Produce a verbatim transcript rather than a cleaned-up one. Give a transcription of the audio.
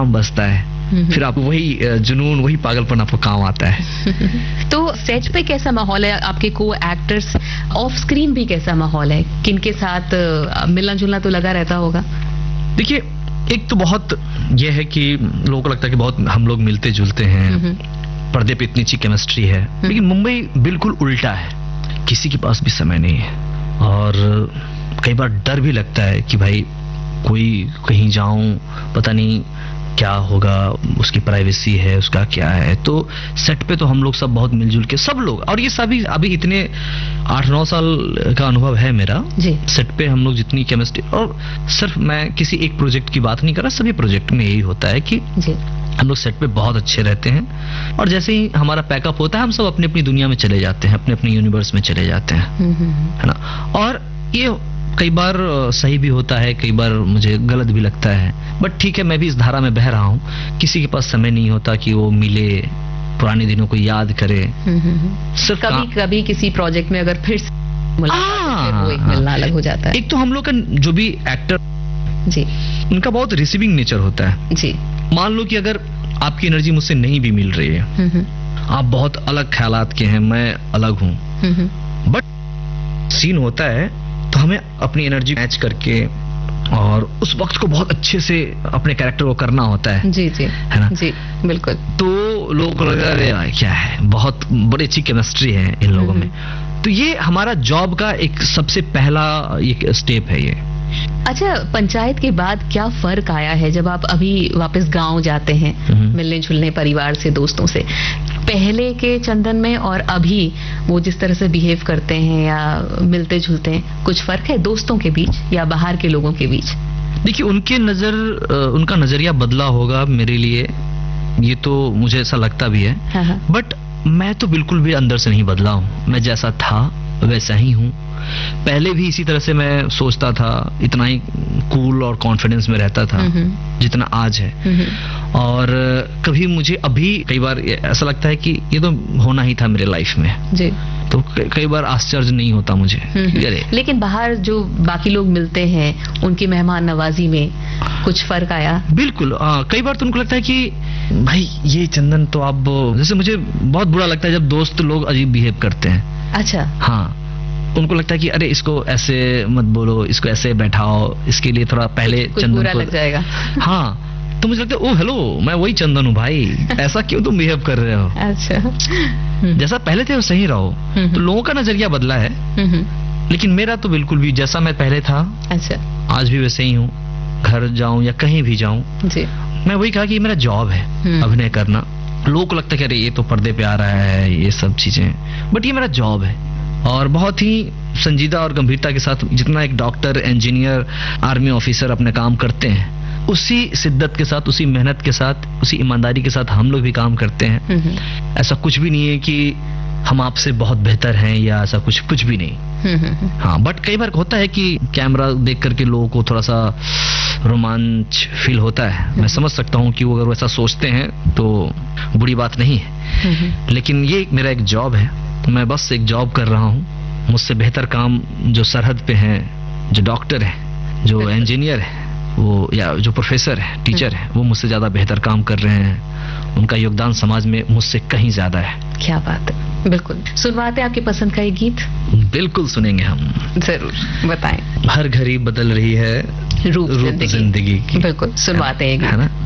बसता है, फिर आपको वही जुनून, वही पागलपन आपको काम आता है। तो सेट पे कैसा माहौल है? आपके को एक्टर्स ऑफ स्क्रीन भी कैसा माहौल है? किनके साथ मिलना जुलना तो लगा रहता होगा? देखिए, एक तो बहुत यह है कि लोगों को लगता है कि बहुत हम लोग मिलते जुलते हैं, पर्दे पे इतनी अच्छी केमिस्ट्री है, लेकिन मुंबई बिल्कुल उल्टा है, किसी के पास भी समय नहीं है और कई बार डर भी लगता है कि भाई कोई कहीं जाऊं, पता नहीं क्या होगा, उसकी प्राइवेसी है, उसका क्या है। तो सेट पे तो हम लोग सब बहुत मिलजुल के सब लोग, और ये सभी अभी इतने आठ नौ साल का अनुभव है मेरा जी। सेट पे हम लोग जितनी केमिस्ट्री, और सिर्फ मैं किसी एक प्रोजेक्ट की बात नहीं कर रहा, सभी प्रोजेक्ट में यही होता है कि जी। हम लोग सेट पे बहुत अच्छे रहते हैं और जैसे ही हमारा पैकअप होता है हम सब अपनी अपनी दुनिया में चले जाते हैं, अपने अपने यूनिवर्स में चले जाते हैं, है ना। और ये कई बार सही भी होता है, कई बार मुझे गलत भी लगता है, बट ठीक है, मैं भी इस धारा में बह रहा हूँ। किसी के पास समय नहीं होता कि वो मिले, पुराने दिनों को याद करे। सिर्फ कभी कभी किसी प्रोजेक्ट में अगर फिर मुलाकात, वो एक मिलना अलग हो जाता है। एक तो हम लोग का जो भी एक्टर जी, उनका बहुत रिसीविंग नेचर होता है जी। मान लो कि अगर आपकी एनर्जी मुझसे नहीं भी मिल रही है, आप बहुत अलग ख्यालात के हैं, मैं अलग हूँ, बट सीन होता है तो हमें अपनी एनर्जी मैच करके और उस वक्त को बहुत अच्छे से अपने कैरेक्टर को करना होता है। जी जी, है ना? जी बिल्कुल। तो लोगों को लगा अरे क्या है, बहुत बड़ी अच्छी केमिस्ट्री है इन लोगों में। तो ये हमारा जॉब का एक सबसे पहला एक स्टेप है ये। अच्छा, पंचायत के बाद क्या फर्क आया है जब आप अभी वापस गांव जाते हैं मिलने जुलने परिवार से, दोस्तों से, पहले के चंदन में और अभी वो जिस तरह से बिहेव करते हैं या मिलते जुलते हैं, कुछ फर्क है दोस्तों के बीच या बाहर के लोगों के बीच? देखिए, उनके नजर उनका नजरिया बदला होगा मेरे लिए, ये तो मुझे ऐसा लगता भी है। हाँ। बट मैं तो बिल्कुल भी अंदर से नहीं बदला हूँ, मैं जैसा था वैसा ही हूँ। पहले भी इसी तरह से मैं सोचता था, इतना ही कूल और कॉन्फिडेंस में रहता था जितना आज है। और कभी मुझे अभी कई बार ऐसा लगता है कि ये तो होना ही था मेरे लाइफ में जी। तो कई बार आश्चर्य नहीं होता मुझे। लेकिन बाहर जो बाकी लोग मिलते हैं, उनकी मेहमान नवाजी में कुछ फर्क आया? बिल्कुल। आ, कई बार तो उनको लगता है कि भाई ये चंदन तो आप, जैसे मुझे बहुत बुरा लगता है जब दोस्त लोग अजीब बिहेव करते हैं। अच्छा। हाँ, उनको लगता है कि अरे इसको ऐसे मत बोलो, इसको ऐसे बैठाओ, इसके लिए थोड़ा पहले कुछ चंदन बुरा को लग जाएगा। हाँ, तो मुझे लगता है ओ हेलो, मैं वही चंदन हूँ भाई, ऐसा क्यों तुम बिहेव कर रहे हो? अच्छा। जैसा पहले थे वो सही रहो। तो लोगों का नजरिया बदला है, लेकिन मेरा तो बिल्कुल भी जैसा मैं पहले था, अच्छा, आज भी वैसे ही हूँ। घर जाऊं या कहीं भी जाऊं, मैं वही कहा कि मेरा जॉब है अभिनय करना। लोगों को लगता है कि अरे ये तो पर्दे पे आ रहा है, ये सब चीजें, बट ये मेरा जॉब है। और बहुत ही संजीदा और गंभीरता के साथ जितना एक डॉक्टर, इंजीनियर, आर्मी ऑफिसर अपने काम करते हैं, उसी शिद्दत के साथ, उसी मेहनत के साथ, उसी ईमानदारी के साथ हम लोग भी काम करते हैं। ऐसा कुछ भी नहीं है कि हम आपसे बहुत बेहतर हैं या ऐसा कुछ कुछ भी नहीं। हाँ, बट कई बार होता है कि कैमरा देख करके लोगों को थोड़ा सा रोमांच फील होता है। मैं समझ सकता हूँ कि वो अगर वैसा सोचते हैं तो बुरी बात नहीं है, लेकिन ये मेरा एक जॉब है। मैं बस एक जॉब कर रहा हूँ। मुझसे बेहतर काम जो सरहद पे हैं, जो डॉक्टर है, जो इंजीनियर है, वो या जो प्रोफेसर है, टीचर है, वो मुझसे ज्यादा बेहतर काम कर रहे हैं। उनका योगदान समाज में मुझसे कहीं ज्यादा है। क्या बात है। बिल्कुल। सुनवाते आपकी पसंद का ये गीत? बिल्कुल सुनेंगे हम, जरूर, बताएं। हर घड़ी बदल रही है रूप, रूप जिंदगी, जिंदगी की। बिल्कुल सुनवाते हैं, है ना।